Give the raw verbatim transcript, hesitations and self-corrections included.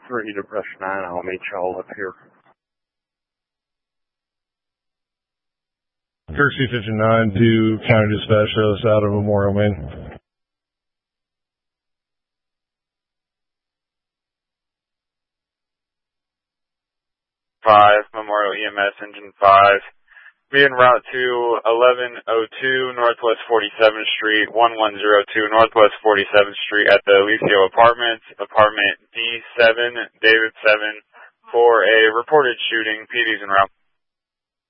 three to brush nine. I'll meet y'all up here. Kirk C fifty-nine to County Dispatch Service out of Memorial, Maine. five, Memorial E M S, Engine five. Be en route to eleven oh two Northwest forty-seventh Street, eleven oh two Northwest forty-seventh Street at the Alicio Apartments, apartment D seven, David seven, for a reported shooting. P D's en route.